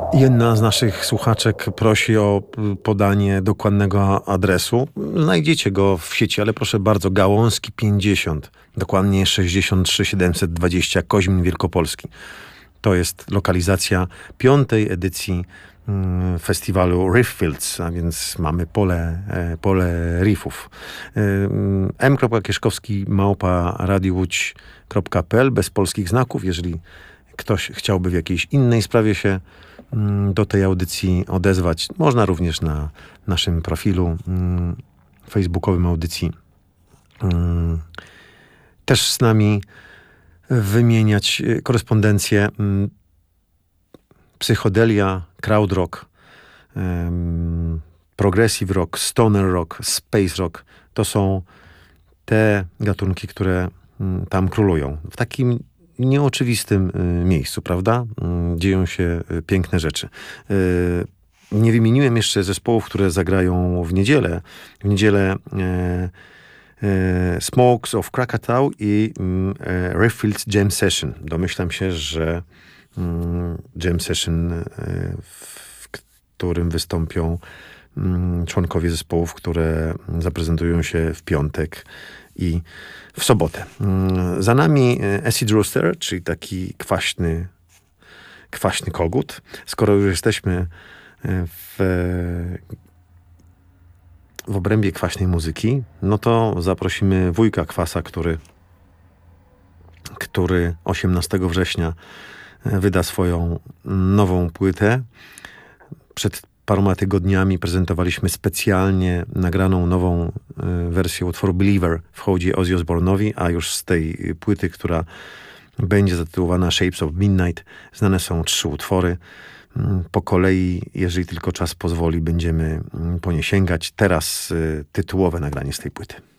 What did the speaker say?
Jedna z naszych słuchaczek prosi o podanie dokładnego adresu. Znajdziecie go w sieci, ale proszę bardzo, Gałązki 50, dokładnie 63 720, Koźmin Wielkopolski. To jest lokalizacja 5. edycji festiwalu Rifffields, a więc mamy pole riffów. m.kieszkowski@radiowódź.pl bez polskich znaków. Jeżeli ktoś chciałby w jakiejś innej sprawie się do tej audycji odezwać, można również na naszym profilu facebookowym audycji też z nami wymieniać korespondencję. Psychodelia, krautrock, progressive rock, stoner rock, space rock to są te gatunki, które tam królują. W takim nieoczywistym miejscu, prawda? Dzieją się piękne rzeczy. Nie wymieniłem jeszcze zespołów, które zagrają w niedzielę. W niedzielę Smokes of Krakatau i Rifffields Jam Session. Domyślam się, że Jam Session, w którym wystąpią członkowie zespołów, które zaprezentują się w piątek i w sobotę. Za nami Acid Rooster, czyli taki kwaśny kogut. Skoro już jesteśmy w obrębie kwaśnej muzyki, no to zaprosimy wujka Kwasa, który 18 września wyda swoją nową płytę. Przed paroma tygodniami prezentowaliśmy specjalnie nagraną nową wersję utworu Believer w hołdzie Ozzy Osbourne'owi, a już z tej płyty, która będzie zatytułowana Shapes of Midnight, znane są 3 utwory. Po kolei, jeżeli tylko czas pozwoli, będziemy po nie sięgać. Teraz tytułowe nagranie z tej płyty.